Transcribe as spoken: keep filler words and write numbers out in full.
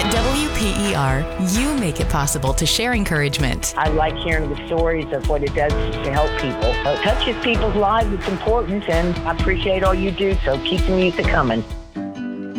At W P E R, you make it possible to share encouragement. I like hearing the stories of what it does to help people. It touches people's lives. It's important, and I appreciate all you do, so keep the music coming.